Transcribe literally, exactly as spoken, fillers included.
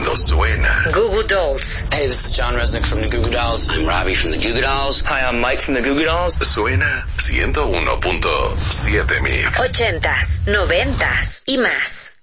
Esto suena. Goo Goo Dolls. Hey, this is John Resnick from the Goo Goo Dolls. I'm Robbie from the Goo Goo Dolls. Hi, I'm Mike from the Goo Goo Dolls. Suena ciento uno punto siete Mix. Ochentas, noventas y más.